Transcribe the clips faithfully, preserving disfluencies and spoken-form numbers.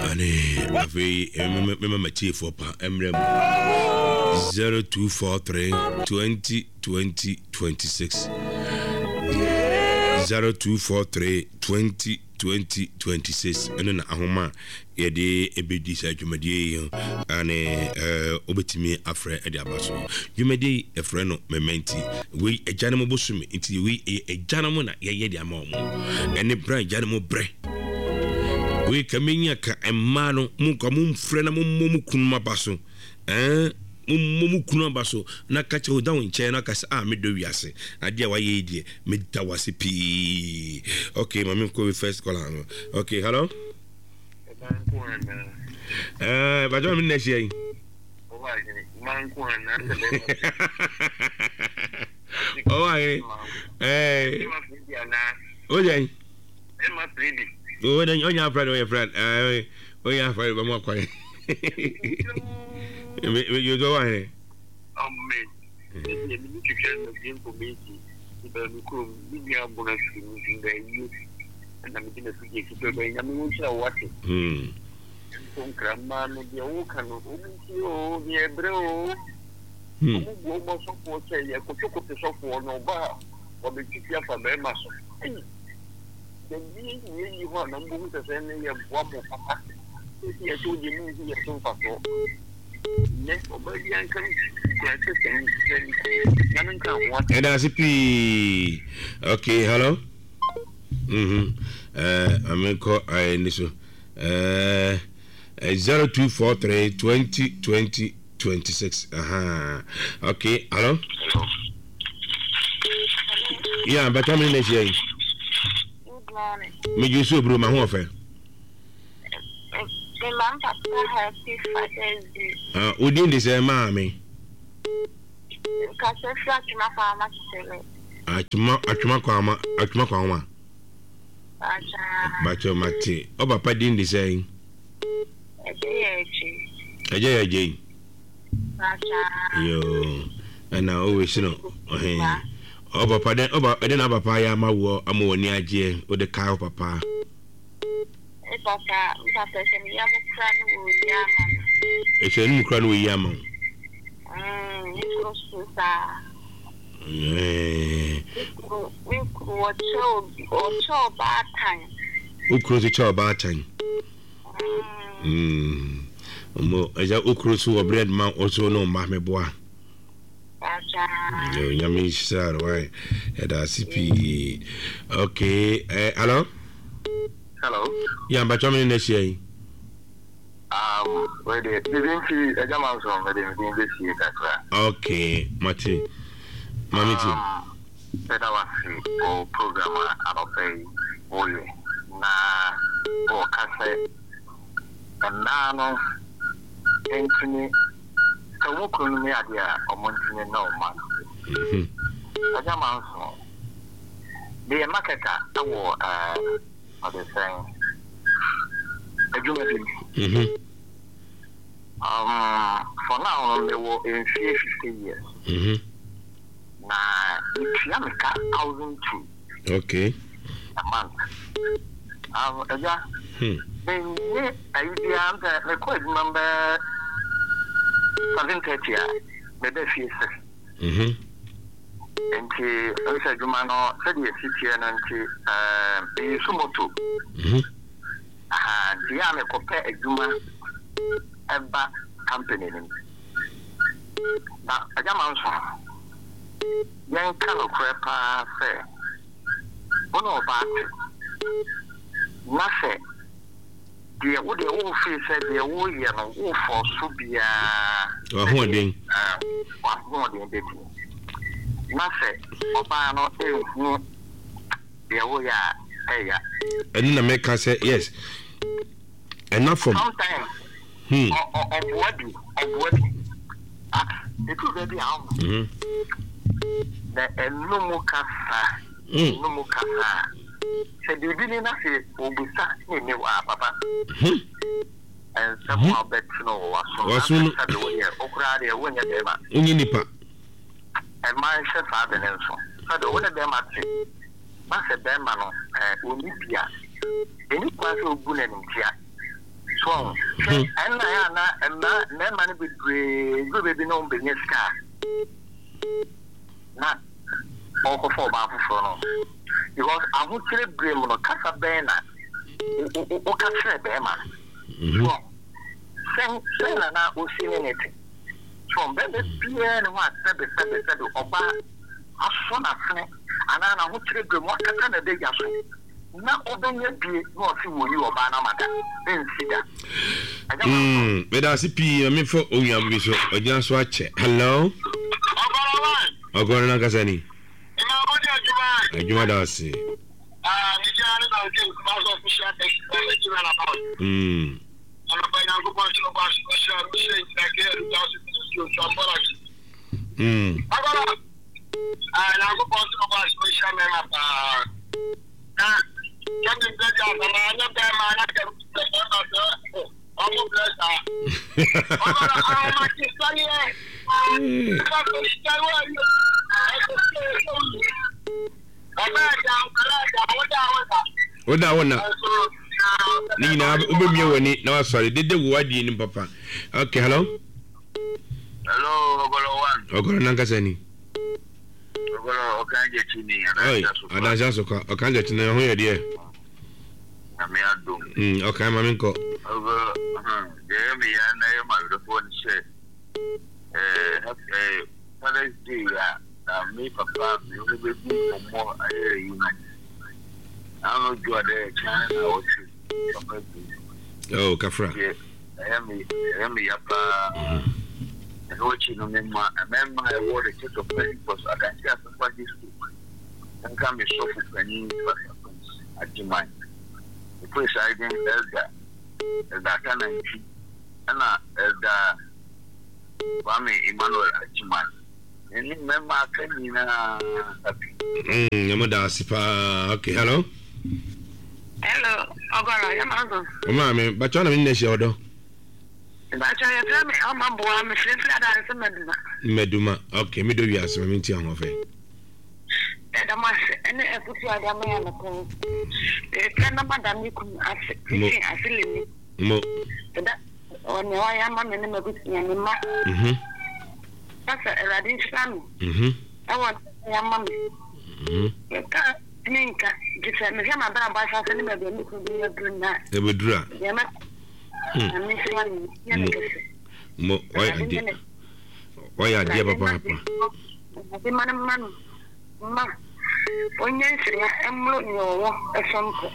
Ane afi mema machi for pa emrem zero two four three twenty twenty twenty-six zero two four three twenty twenty twenty-six eno na ahoma ye de ebedi sa dwumade yo ane eh obetimi afre e de abaso dwumade efre no mementi we ejanemo bosumi nti we ejanemo na ye ye de amaomo ene bra ejanemo bre we kamenya ka emma no mu kwa mu mfre na mu mu kunu mabaso eh mu mu kunu mabaso na ka che oda wonche na ka sa ah me do wiase ade a waye die me da wase pi. Okay mami ko we first call am. Okay hello eh ba jo mi na shi yi o wa ni man ko na o wa eh eh o je e ma fridi o na onya friend o friend eh o ya friend ba mo kwa me you do wa eh um me me me chicken no game for me ibe mi ko mi ya bona shi ni nda yi na mi dina suje ki to ba mi mun sha wati hmm kon grandma no dia o kanu o mi o ni ebro hmm o mo mo so ko che ye ko ko te so ko no ba o be ti ya fa be ma so then we we you want number to send me a bomb papa ya to je mi ya so fa so ne o ba yan kan ko te sen nan kan wa and as p okay hello mhm eh ameko I niso eh zero two four three twenty twenty twenty-six aha okay hello yeah but how many days here me you so bro ma ho ofe the man papa happy Father's Day ah odin de say ma me ka se flat ma fa ma sele atuma atuma kwa ma atuma kwa ma acha bacho mate o papa din de say eje eje eje acha yo and I always know eh o papa den o ba den papa ya ma wo amoni aje o de kai papa e papa papa se mi ya mo kra no wo ya ma e se ni kra no wo ya ma mm ni ko so sa eh we ko cho o cho ba tan ukro se cho ba tan mm mo aja ukro so wo bread man o so no ma me boa yo nyami sir why eda cp okay eh hello hello yeah but how many next year um where the didn't see a jaman so me dey dey see kakra okay mati mami ti eda wa si o program abafai oye na o kase na no entini kawo kunu me ade a omontine na o ma mhm aja man so the marketer awo uh what they saying ajumati mhm um for now we were in fifty years mhm na it's yamika one thousand two okay a month um aja hmm then yeah idea am the record number seven thirty me be fie six mhm enti onse adwuma no se de sitie no enti eh e sumoto mhm ah dia me kope adwuma eba company ni na adwuma nso yan kalo krepa se ono ba na se dia wo de wo fi se dia wo ye no wo for so bia wa ho den ah wa ho den de na se oba no ehu dia wo ya eya and na make say yes enough from sometimes hmm o o what o what ah it could be out mhm the enumu kasa enumu kasa se di bi ni na se obusa ni ni wa papa mhm and some of bet no wa so na de wo ye okura de wo nya de ma unyi nipa and my chef have been so so the one of them at ma se be ma no eh oni bia eni kwa so ogu na ntia So, and I and na money be good baby no business car. Not all for bath for because I would say brim on a casa bena. What can say, Bema? Send Sella now who's seen anything. From baby, Pierre and what said the seven said of Oba. I saw nothing, and I would say brim what can a day. Now, open your beer, not see what you are by Namada. Then see that. Hmm, but I see P. I mean, for Oyam Biso, or just watch it. Hello? I'll go on Nakasani. You are the see. Hmm. Hmm. What that one? Nina, Ubumi, when no, sorry, did the word in Papa? Okay, hello? Hello, Ogolo one. Ogolo Nankasani. Ogolo, okay, get you near. Oh, I just can't get to know who you're Hmm, okay, Maminko. Over, Jeremy, and I am out of one share. Eh, Father's Day, me, Papa, you will be for more. I hear you. I know you are there, China. Oh, Kafra. I am me, I am me, Papa. And watching on them, I remember I wore a set of because I can just what this book. And come be so for penny at the mind. The place I didn't elder, elder can I see, and elder Kwame Emmanuel Achiman. And remember, I can in a happy. Yamada Sipa. Okay, hello. Hello, Ogara, Yamago. Oh, mammy, but you're in the show. But I tell me, I'm a boy, I'm a friend that I'm a Meduma. Meduma, okay, me do you as a minty of it. And I must, and I put you at a man of home. The plan of Madame you could ask it, I feel it. Mo. On your I am a man of it, and my that's a radish family. Hm. I want your mammy. Hm. You can't think, just a Madame Bass, and maybe you could be a good night. They would draw. Hmm. Mo, why I did? Why I did, Papa? The man, man, ma. When you say I'm looking over a sample.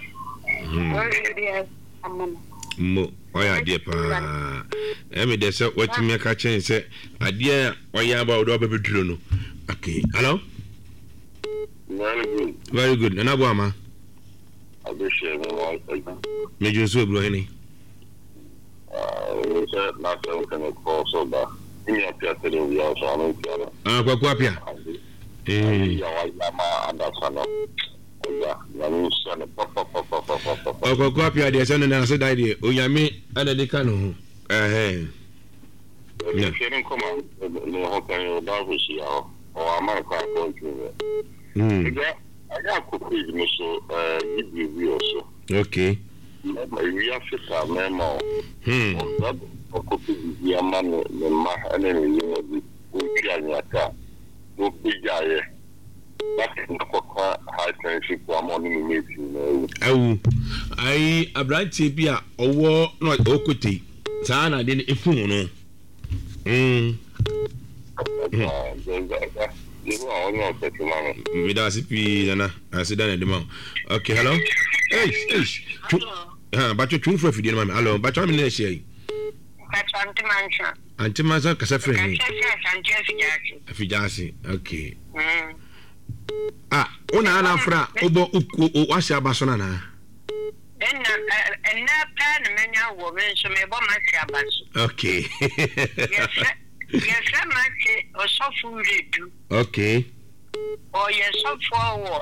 Mo, why I did, Pa? I mean, there's what you make a change. Say, I dear, why you about Robert Bruno? Okay, hello? Very good. Very good. And Abama? I wish you were Major Subrohini. Uh, not so can call so bad. In your theatre, we also are no theatre. Ah, Quapia. Eh, and that's enough. Yeah, you son of Papa, Papa, Papa. Oh, Quapia, the son and I said, idea. Oh, Yami, and the canoe. Eh, if you didn't come on, no, how can you about with you? Or I might quite go to it. Hmm. I got cookies, Mister. Uh, give you also. Okay. We have to have memo. Hmm. That cookies, your man, the man, and then you know, the Pianata. No Pigaye. That's not high tension for morning meeting. Oh, I a bright tipia or war not okuti. Sana didn't if you know. Hmm. Without C P, and I sit down at the mouth. Okay, hello. Hey, hey, but you're true for if you didn't mind. Hello, but I'm in the shade. Antimansa Casafre. Fijasi, okay. Ah, one Anna Fra, Obo Uku, Washa Basonana. Then, and now, pan many women, so may bomb my okay. Yes, I might or so food do. Okay. Or yes, so forward.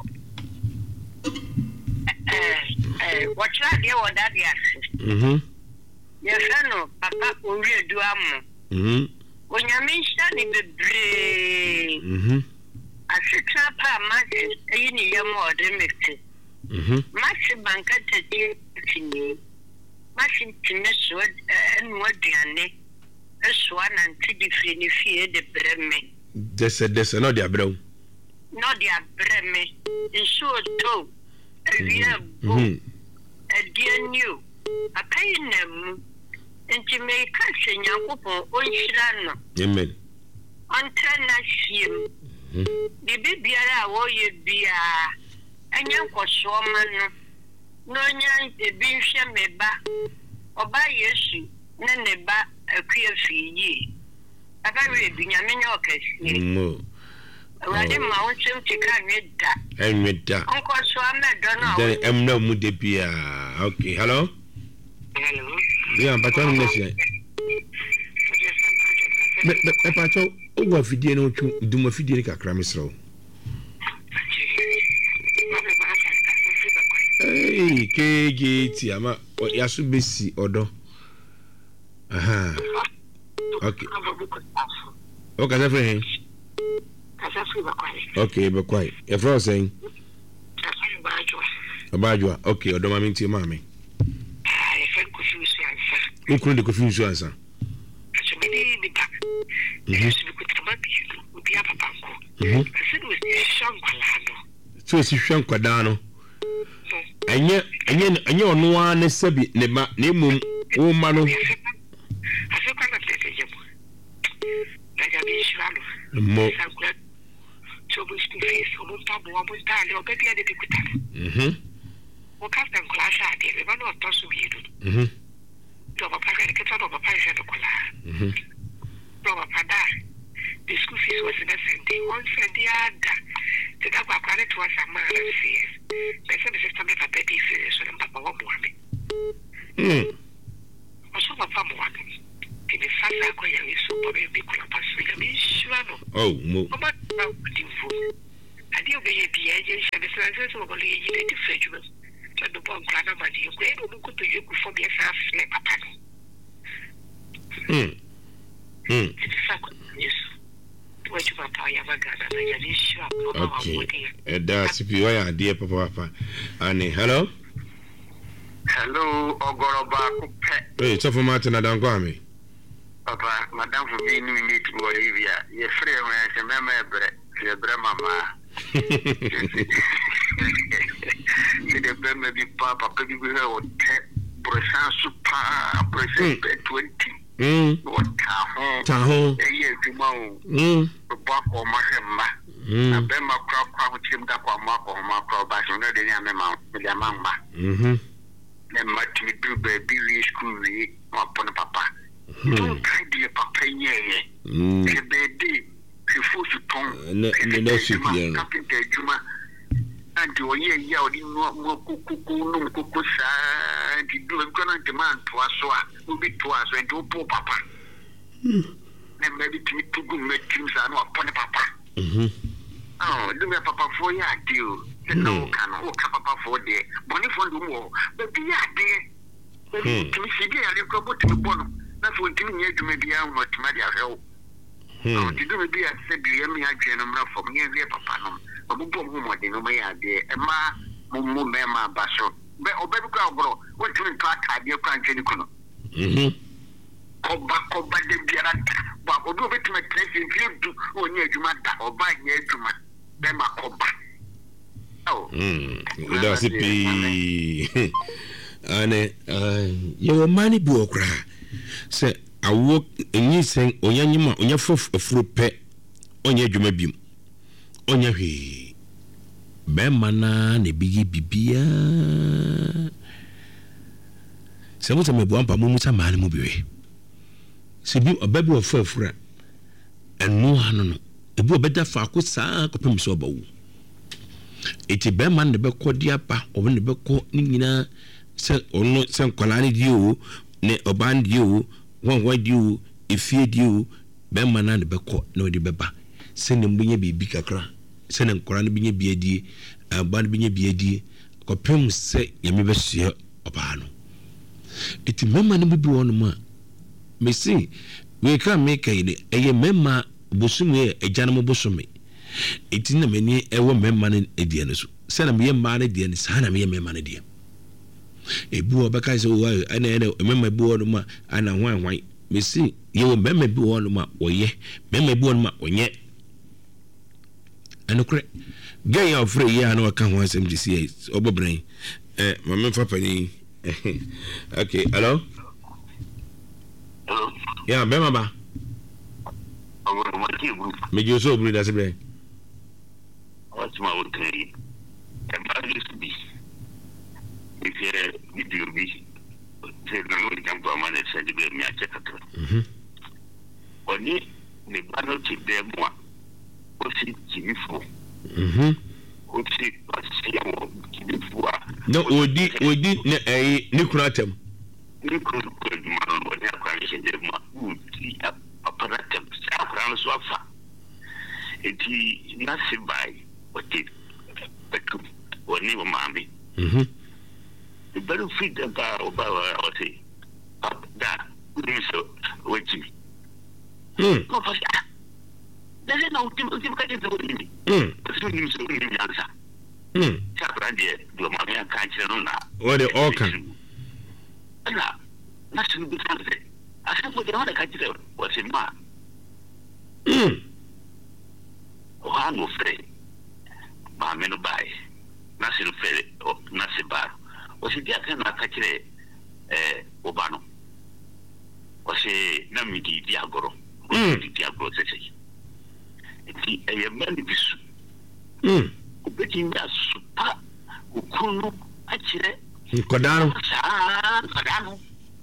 What's that? You or that? Yes. Mm hmm. Yes, I know. Papa will read do am. Mm hmm. When you mean standing the brain. Mm hmm. I sit up a match in a more than mixed. Mm hmm. Match banker to me. machine so and what diane so an anti fee de breme This said this no dia bro. No dia breme in so to a year Mhm. A dear new a pay them into me catching Yakupo or Shirano. Amen. Until next year. The baby are you be a young woman. No young the being me back or by yesu, none ba a queer fee. A very binyamin No. Rather mountain to come with that. And with that. Uncle Swam, I don't know. Then I'm no mudepia. Okay, hello? Hello. Yeah, but I'm not yet. But Pacho, over video no to do my video crammisro. Hey, K G T, I'm a Yasu Bessie Odo. Aha. Okay. Okay, everything. Okay, but quiet. If I was saying, Abajua, okay, or don't mean to your mommy. Who couldn't confuse you, answer? So it's Shan Quadano. And yet, and yet, and you're no one, Nesabi, Nema, Nemo, woman. More. So we still face almost double almost die or better than the Mhm. What kind of class are they? We don't toss to be. Mhm. Do a packet of a pirate of color. Mhm. Do a pada. The school fees was in a cent. One cent the other. The double credit was a man of fears. They said the system of a baby fears and Papa won't want me. Hmm. Or some of them want me. In the fast acquire is so probably big clappers. I mean, sure. Oh, mo. But I do be a agent and the senses of a lady to fetch us. The bomb grandma, you great or go to you for me as a papa. Hmm. Hmm. Yes. What you papa, you have a gun, and I sure. Okay. And that's if you are dear Papa Papa. Annie, hello? Hello, Ogoroba. Hey, it's for Martin and Kwame. Papa, Madame for being in it to Olivia. You're free when I remember your grandmama. The Brema be Papa, baby, we have Bressan Super, Bressan twenty. Hmm. What Tahoe? Tahoe. A year to mow. Hmm. The Bach or Mahama. Hmm. A Bema crop, which him that one mark or mark or back on the Yamama, with your mamma. Mhm. Then Martin do baby school upon Papa. Don't try dear Papa, yeah. Hmm. The baby, she forced to tongue. No ship, Captain Juma. And you hear yell, you know, more cuckoo, no cuckoo, and you do a good demand to us, so will be to us and to poor Papa. Then maybe to me to go make things are not upon Papa. Mhm. Oh, do me a Papa for your deal. No can walk Papa for day. Bonnie for the war, but be a dear. To me, see, I look about to the bottom. That's what you need to maybe out what my dear help. Oh, to do maybe I said, you may have general from here, Papa. A book of woman, you know, my idea, and ma, Mumu, Mamma, Basso. But Obedo Gro, what to impart idea, country. Mhm. Go back, go back, the Biarata. But I'll do it to my place in you or near Jumata or by near Juma. Then my go back. Oh, Hmm. That's it. Ane, uh, your money buokra. Say, I walk in you saying, Oyanyama, on your fourth of fruit pet, on your Jumabim. On your he. Bemana, ne biggie bibia. Some of them have one pamusa man mobile. Sibu a baby of four fra. And no hanono. A boy better for a good sa copim sober. Iti Beman the Becodia pa, or when the Beco Nina said, or not some colani you, ne oband you, one white you, if feared you, Bemana the Beco, no de Beba. Send them being a bigacra, send them Coran being a beady, a band being a beady, copim say, Yamibasia opano. Iti Memman be one ma. Me see, we can make a memma bosume a janamo bosume. It in a many ever memman in Edianos. Send a mere man at the end, son of me a memman. ebu obeka se wo ana ana mema ebu wo no ma ana hwan hwan mesi ye wo mema ebu wo no ma oye mema ebu wo no ma onye anokre gay ya ofre ye ana waka ho asem di sie obobran eh mama fa pani okay hello hello yeah mema ba ogo mo ti bu me jo so buri da se bre what's my okay and I used to be if you do be say no we can go man say the me a check it mhm oni ne ba no ti dem wa o si ti fo mhm o si o si o ti fo no odi odi ne eh ni kuratem ni kuru ko ma no ne akwa ni se dem ma u ti aparatem sa kran so afa eti na se bai o ti betu oni o mami mhm the better fit that guy over or say that so wait hmm no for that there's no team team can do it hmm so you so you answer hmm chapter there do mami kan chira no na what the all can na na should be something I said for the other kan chira was in ma hmm oh no free mami no buy na se no free na se bar o se dia kan akakire eh obano o se na mi di di agoro o di di agoro sese ti e ye mani bisu mm o beti nda supa o kunu akire kodano sa kodano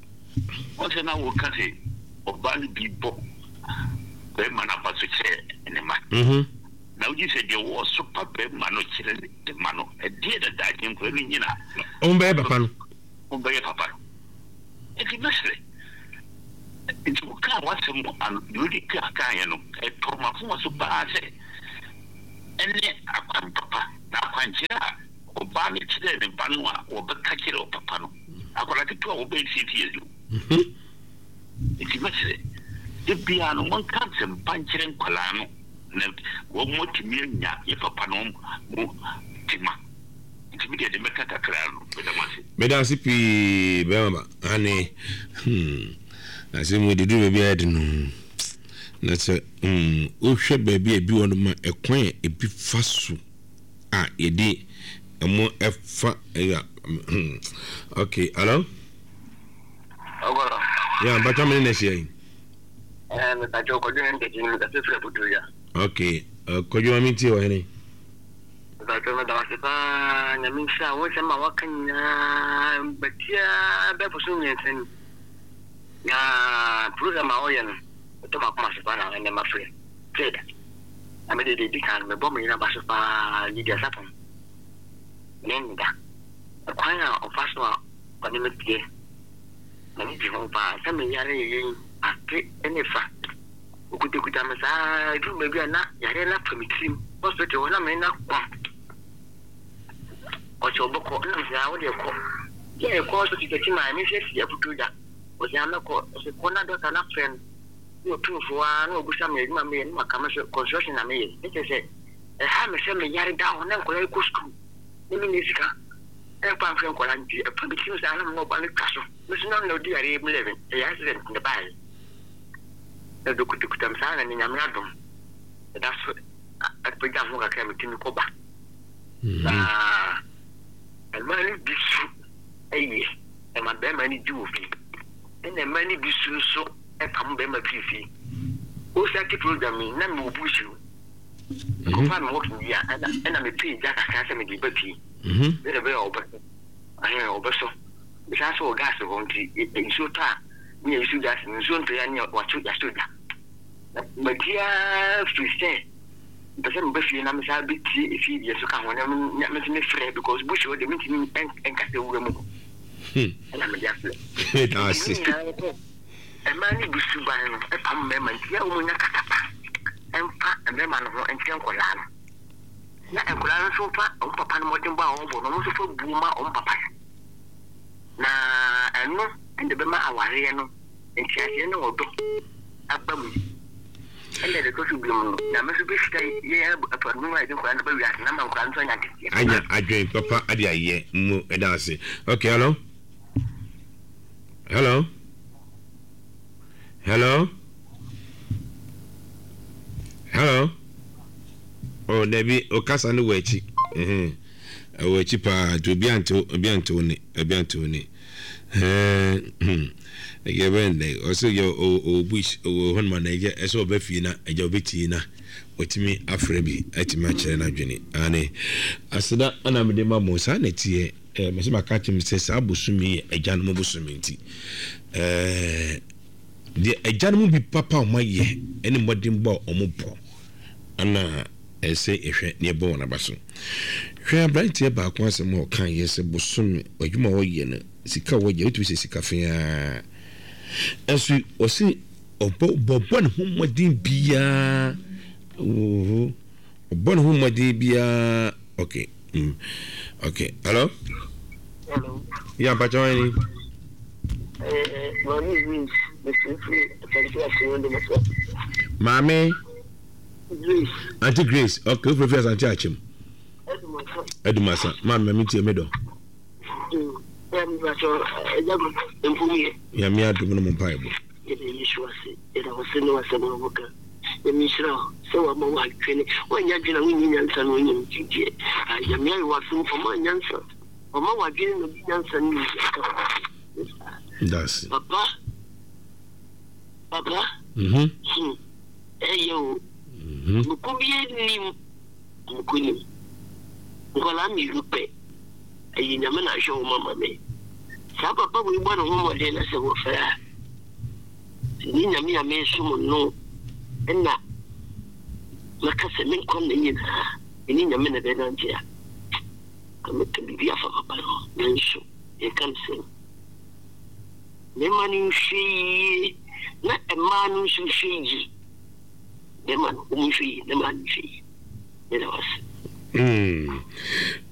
o se na wo kase obani bi bo be mana ba se che ene ma mhm na uji se de wo super be mano chire de mano e die da da kin ko ni nyina on be papa no on be papa e ti mesre e ti ka wa se mo an yudi ka ka ya no e to ma fu so ba se ene akwan papa na akwan chira o ba ni chire de banu a o be ka chire o papa no akola ki to o be si ti ezu mhm e ti mesre de bia no mon kan se ban chire nkola no na wo motimi nya ye papa no mo tima ntimi de meka kakra no beda mase beda sipi bema ani hmm na se mo didu be bia de no na se hmm o hwe ba bia bi wono ma ekwan e bi faso a ye di emo efa ya okay hello ogoro ya bacha me na shey eh me ta joko de nde jini da se fre butu ya okay kojo amiti wa hene da to da wase pa na min sha wo se ma wakan na batia be fusun yen sen ya program a oyen to ma kuma se pa na ne ma fre trade ame de de kan me bom ina ba se pa yi dia sapon nenda kwanya ofaso a kwani me pie na ni bi ho pa sa me yare yin ake enefa okuti kuta masa du me bia na yare na permitim hospital na me na kwa o cho boko na sa wo de ko ye ko so ti ti ma mi se si abuto da o ja na ko se ko na do ta na friend yo tu fo a no bu sa me ma me ma ka ma so construction na me ye e se e ha me se me yare da ho na ko ko school ni mi ni sika e pa friend ko la nti e permitim sa na mo ba ni kaso me so na no di yare mi leven e ya accident ne ba da dokuti kutamsana ni nyamya dum da so atpeja mo ka kama timi ko ba na almani bisu ayi e ma be mani di ofi ene mani bisu so e pam be ma fifi o sa ki program na me obusu ko fa me work dia ana ana me pay ja ka ka se me di ba pi mhm be be o ba ahe o ba so bi sa so gas ko nti e so ta ni yesu gas ni so nto ya ni wa chu ya so da magia friste because me be fi na me sa bi ti fi yesu ka ho na me me frɛ because bush o de me ti en en ka se wura mu hm na me ya frɛ na si e ma ni busu ba no e pam me ma ti ya o mu nya katapa en fa e me ma no ho en ti en kola no na en kola no so fa o papa no modin ba o bo no so fa bu ma o papa na eno ende be ma aware no en ti ase no odo abamu ende de ko su bi mu na me so be sita ye afa no ma de ko na ba wi ase na ma ko an so nya de anya adwen papa ade aye mu eda ase okay hello Hello. Hello. Hello. Oh, Debbie, Okasa no wechi. Eh. Wechi pa to bi anto, bi anto ni, bi anto ni. Eh. Ege bende, also yo o o bush o honma na ege eso obefi na, ege obeti na. Otimi afrebi, etima chere na dwene. Ane. Asida ana mede ma mo sa na tie. Eh, me se maka me se sa bosumi ejan mo bosumi nti. Eh, de ejan mo bi papa o maye, ene modin bo o mo bo. Ana ese ehwe ne bo na baso. Hwe abrantie ba kwa asem o kan yese bosumi, adwuma wo ye na sika wo ye, otu se sika fia. Esu osi obo bobo ne ho modin bia. Oh, obo ne ho modin bia. Okay. Mm. Okay. Hello? Hello. Yeah, but joining. Eh, Mommy Grace, the free, thank you for the matter. Mommy? Grace. Auntie Grace. Okay, Professor Auntie Achim. Edumasa. Mamma, meet you, middle. Um, that's all. I Yeah, me, I do no Bible. It was no seven worker. The Mishra, so I'm a white training. When you're going to win your son, when you're G G. I am here watching for my answer. Or my getting the answer. That's Papa. Papa. Mm-hmm. Hey, yo. Mm-hmm. Mukubi, Mukunim. Golami Lupe. A Yamana show Mamma me. Papa, we want a woman then as a warfare. Nina me a man, someone no. And now, like I said, men come in in a minute, then I'm here. Come to be a papa, then show. You can't sing. The man who she, not a man who should she. The man who she, the man she. It was. Mm.